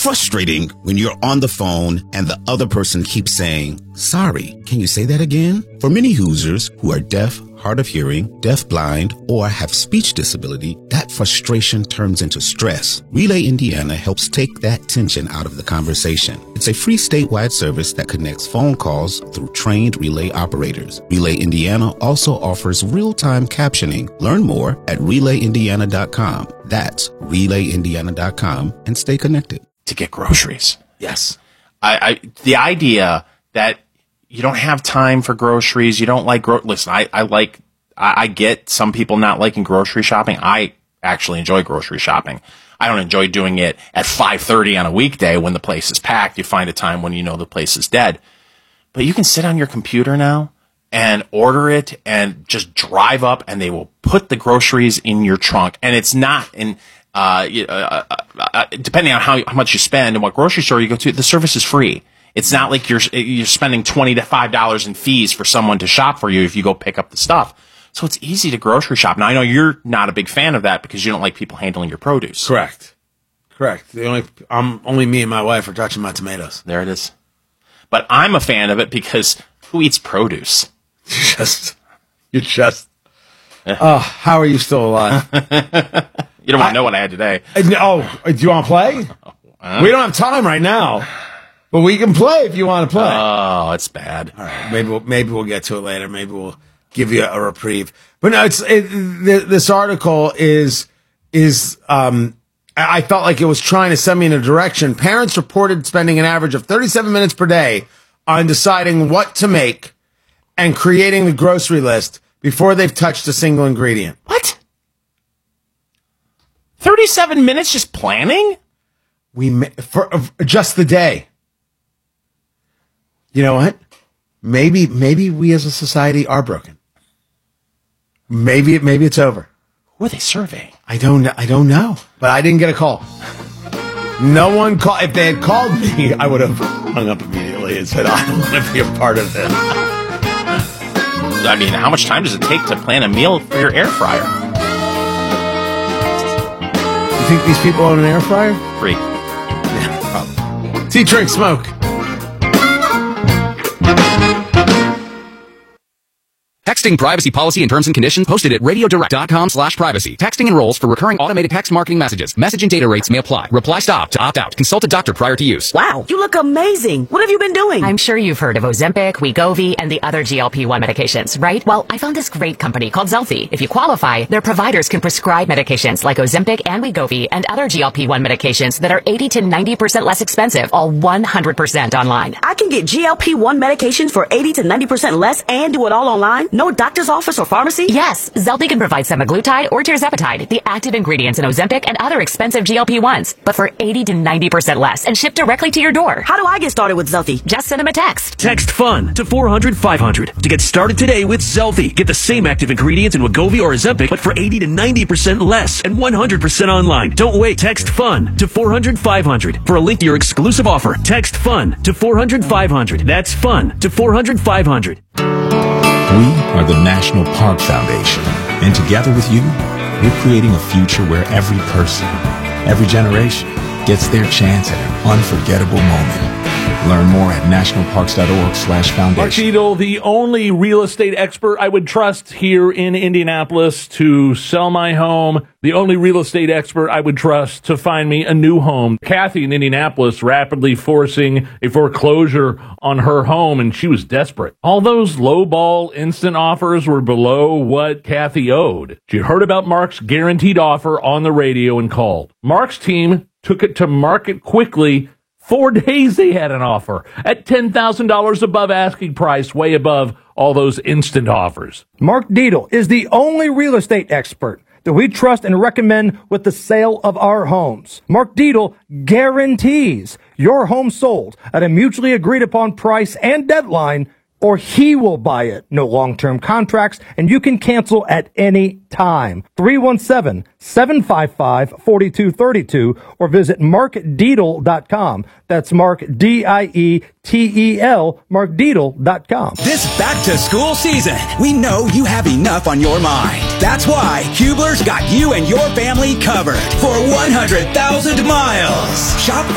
frustrating when you're on the phone and the other person keeps saying, "Sorry, can you say that again?" For many Hoosiers who are deaf, hard of hearing, deaf-blind, or have speech disability, that frustration turns into stress. Relay Indiana helps take that tension out of the conversation. It's a free statewide service that connects phone calls through trained relay operators. Relay Indiana also offers real-time captioning. Learn more at relayindiana.com. That's relayindiana.com, and stay connected. To get groceries. Yes. The idea that you don't have time for groceries, you don't like listen, I get some people not liking grocery shopping. I actually enjoy grocery shopping. I don't enjoy doing it at 5:30 on a weekday when the place is packed. You find a time when you know the place is dead. But you can sit on your computer now and order it and just drive up, and they will put the groceries in your trunk. And it's not in depending on how much you spend and what grocery store you go to, the service is free. It's not like you're spending $20 to $5 in fees for someone to shop for you if you go pick up the stuff. So it's easy to grocery shop. Now, I know you're not a big fan of that because you don't like people handling your produce. Correct. Only me and my wife are touching my tomatoes. There it is. But I'm a fan of it because who eats produce? You're just. Oh, how are you still alive? You don't want to know what I had today. Oh, do you want to play? We don't have time right now, but we can play if you want to play. Oh, it's bad. All right, maybe we'll get to it later. Maybe we'll give you a reprieve. But no, this article is I felt like it was trying to send me in a direction. Parents reported spending an average of 37 minutes per day on deciding what to make and creating the grocery list before they've touched a single ingredient. What? 37 minutes just planning? For just the day. You know what? Maybe we as a society are broken. Maybe it's over. Who are they surveying? I don't know. But I didn't get a call. No one called. If they had called me, I would have hung up immediately and said, I don't want to be a part of this. I mean, how much time does it take to plan a meal for your air fryer? You think these people own an air fryer? Free. Yeah, probably. See, drink, smoke. Texting privacy policy and terms and conditions posted at radiodirect.com/privacy. Texting enrolls for recurring automated text marketing messages. Message and data rates may apply. Reply stop to opt out. Consult a doctor prior to use. Wow, you look amazing. What have you been doing? I'm sure you've heard of Ozempic, Wegovy, and the other GLP-1 medications, right? Well, I found this great company called Zelfie. If you qualify, their providers can prescribe medications like Ozempic and Wegovy and other GLP-1 medications that are 80 to 90% less expensive, all 100% online. I can get GLP-1 medications for 80 to 90% less and do it all online? No doctor's office or pharmacy? Yes, Zelfie can provide semaglutide or tirzepatide, the active ingredients in Ozempic and other expensive GLP-1s, but for 80 to 90% less and shipped directly to your door. How do I get started with Zelfie? Just send them a text. Text FUN to 400-500 to get started today with Zelfie. Get the same active ingredients in Wegovy or Ozempic, but for 80 to 90% less and 100% online. Don't wait. Text FUN to 400-500 for a link to your exclusive offer. Text FUN to 400-500. That's FUN to 400-500. We are the National Park Foundation, and together with you, we're creating a future where every person, every generation, gets their chance at an unforgettable moment. Learn more at nationalparks.org/foundation. Mark Dietel, the only real estate expert I would trust here in Indianapolis to sell my home, the only real estate expert I would trust to find me a new home. Kathy in Indianapolis rapidly forcing a foreclosure on her home, and she was desperate. All those low-ball instant offers were below what Kathy owed. She heard about Mark's guaranteed offer on the radio and called. Mark's team took it to market quickly. 4 days they had an offer at $10,000 above asking price, way above all those instant offers. Mark Dietel is the only real estate expert that we trust and recommend with the sale of our homes. Mark Dietel guarantees your home sold at a mutually agreed upon price and deadline, or he will buy it. No long-term contracts, and you can cancel at any time. 317-755-4232 or visit markdietel.com. That's Mark, D-I-E-T-E-L, markdietel.com. This back-to-school season, we know you have enough on your mind. That's why Hubler's got you and your family covered for 100,000 miles. Shop